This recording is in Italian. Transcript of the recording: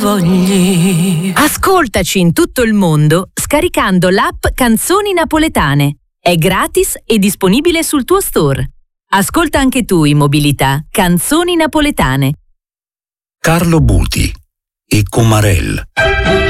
Ascoltaci in tutto il mondo scaricando l'app Canzoni Napoletane. È gratis e disponibile sul tuo store. Ascolta anche tu in mobilità Canzoni Napoletane. Carlo Buti e Comarel.